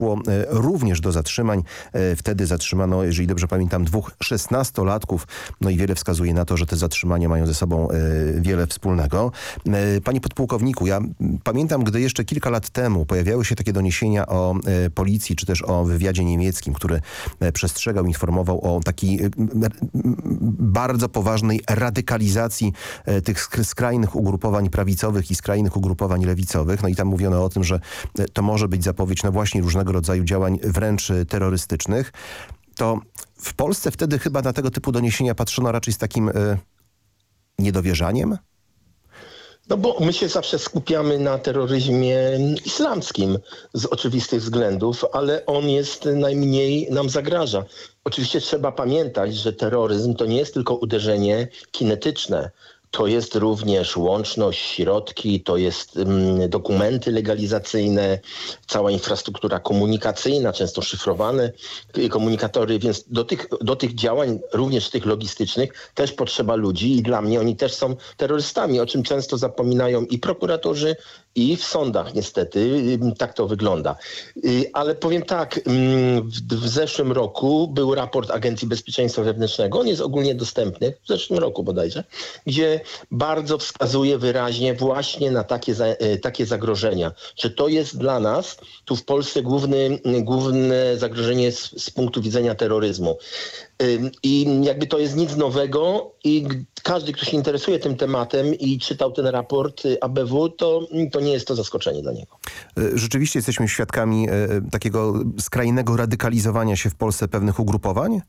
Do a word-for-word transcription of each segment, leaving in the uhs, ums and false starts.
doszło również do zatrzymań. Wtedy zatrzymano, jeżeli dobrze pamiętam, dwóch szesnastolatków. No i wiele wskazuje na to, że te zatrzymania mają ze sobą wiele wspólnego. Panie podpułkowniku, ja pamiętam, gdy jeszcze kilka lat temu pojawiały się takie doniesienia o policji, czy też o wywiadzie niemieckim, który przestrzegał, informował o takiej bardzo poważnej radykalizacji tych skrajnych ugrupowań prawicowych i skrajnych ugrupowań lewicowych. No i tam mówiono o tym, że to może być zapowiedź no właśnie różnego rodzaju działań wręcz terrorystycznych. To w Polsce wtedy chyba na tego typu doniesienia patrzono raczej z takim y, niedowierzaniem? No bo my się zawsze skupiamy na terroryzmie islamskim z oczywistych względów, ale on jest najmniej nam zagraża. Oczywiście trzeba pamiętać, że terroryzm to nie jest tylko uderzenie kinetyczne. To jest również łączność, środki, to jest um, dokumenty legalizacyjne, cała infrastruktura komunikacyjna, często szyfrowane komunikatory, więc do tych, do tych działań, również tych logistycznych, też potrzeba ludzi i dla mnie oni też są terrorystami, o czym często zapominają i prokuratorzy, i w sądach niestety tak to wygląda. Ale powiem tak, w, w zeszłym roku był raport Agencji Bezpieczeństwa Wewnętrznego, on jest ogólnie dostępny, w zeszłym roku bodajże, gdzie bardzo wskazuje wyraźnie właśnie na takie, takie zagrożenia, że to jest dla nas tu w Polsce główny, główne zagrożenie z, z punktu widzenia terroryzmu. I jakby to jest nic nowego i każdy, kto się interesuje tym tematem i czytał ten raport A B W, to, to nie jest to zaskoczenie dla niego. Rzeczywiście jesteśmy świadkami takiego skrajnego radykalizowania się w Polsce pewnych ugrupowań?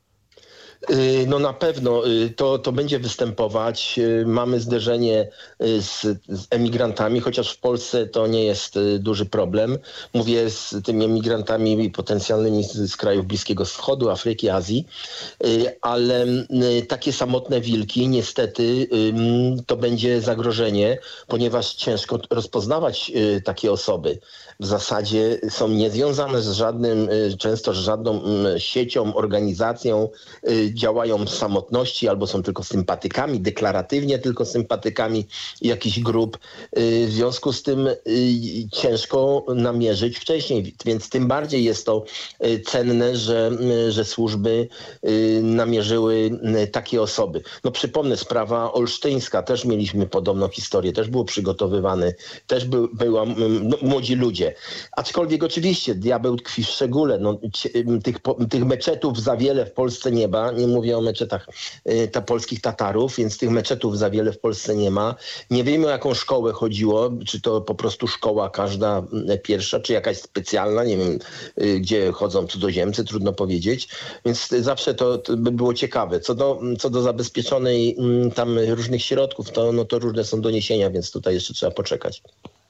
No na pewno to, to będzie występować. Mamy zderzenie z, z emigrantami, chociaż w Polsce to nie jest duży problem. Mówię z tymi emigrantami potencjalnymi z, z krajów Bliskiego Wschodu, Afryki, Azji, ale takie samotne wilki niestety to będzie zagrożenie, ponieważ ciężko rozpoznawać takie osoby. W zasadzie są niezwiązane z żadnym, często z żadną siecią, organizacją, działają w samotności albo są tylko sympatykami, deklaratywnie tylko sympatykami jakichś grup. W związku z tym ciężko namierzyć wcześniej, więc tym bardziej jest to cenne, że, że służby namierzyły takie osoby. No przypomnę, sprawa olsztyńska, też mieliśmy podobną historię, też było przygotowywane, też był, była no, młodzi ludzie. Aczkolwiek oczywiście diabeł tkwi w szczególe. No, tych, tych meczetów za wiele w Polsce nie ma. Nie mówię o meczetach y, ta, polskich Tatarów, więc tych meczetów za wiele w Polsce nie ma. Nie wiemy, o jaką szkołę chodziło. Czy to po prostu szkoła każda pierwsza, czy jakaś specjalna. Nie wiem, y, gdzie chodzą cudzoziemcy, trudno powiedzieć. Więc zawsze to, to by było ciekawe. Co do, co do zabezpieczonej y, tam różnych środków, to, no, to różne są doniesienia, więc tutaj jeszcze trzeba poczekać.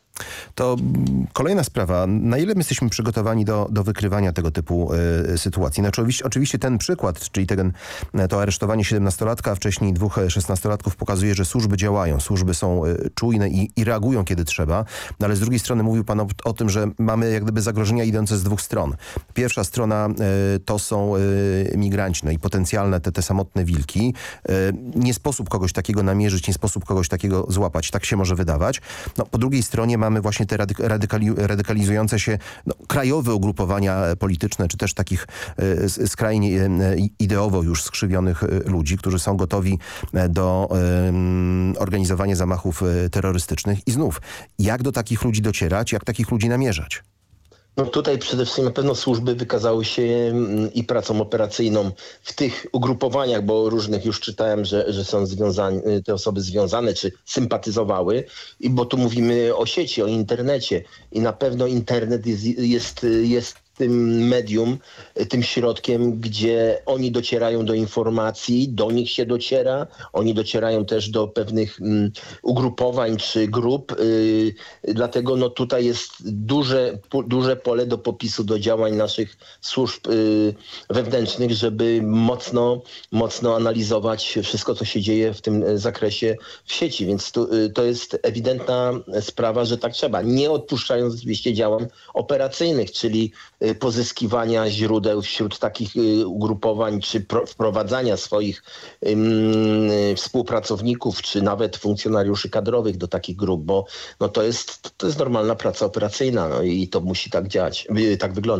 To kolejna sprawa. Na ile my jesteśmy przygotowani do, do wykrywania tego typu y, sytuacji? Znaczy, oczywiście, oczywiście ten przykład, czyli ten, to aresztowanie siedemnastolatka, a wcześniej dwóch szesnastolatków pokazuje, że służby działają. Służby są y, czujne i, i reagują, kiedy trzeba. No, ale z drugiej strony mówił pan o, o tym, że mamy jak gdyby zagrożenia idące z dwóch stron. Pierwsza strona y, to są y, migranci, no i potencjalne te, te samotne wilki. Y, nie sposób kogoś takiego namierzyć, nie sposób kogoś takiego złapać. Tak się może wydawać. No, po drugiej stronie mamy właśnie te radykali, radykalizujące się no, krajowe ugrupowania polityczne, czy też takich y, skrajnie y, ideowo już skrzywionych y, ludzi, którzy są gotowi do y, organizowania zamachów y, terrorystycznych. I znów, jak do takich ludzi docierać, jak takich ludzi namierzać? No tutaj przede wszystkim na pewno służby wykazały się i pracą operacyjną w tych ugrupowaniach, bo różnych już czytałem, że, że są związane, te osoby związane czy sympatyzowały, i bo tu mówimy o sieci, o internecie i na pewno internet jest, jest, jest tym medium, tym środkiem, gdzie oni docierają do informacji, do nich się dociera, oni docierają też do pewnych um, ugrupowań czy grup, yy, dlatego no tutaj jest duże, pu, duże pole do popisu, do działań naszych służb yy, wewnętrznych, żeby mocno, mocno analizować wszystko, co się dzieje w tym zakresie w sieci, więc tu, yy, to jest ewidentna sprawa, że tak trzeba, nie odpuszczając oczywiście działań operacyjnych, czyli yy, y, pozyskiwania źródeł wśród takich y, ugrupowań, czy pro, wprowadzania swoich y, współpracowników, czy nawet funkcjonariuszy kadrowych do takich grup, bo no to jest, to jest normalna praca operacyjna, no i to musi tak działać, y, tak wyglądać.